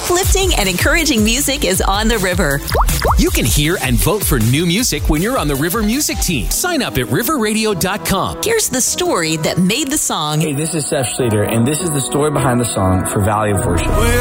Uplifting and encouraging music is on the river. You can hear and vote for new music when you're on the River Music Team. Sign up at riverradio.com. Here's the story that made the song. Hey, this is Seth Slater, and this is the story behind the song for Valley of Worship.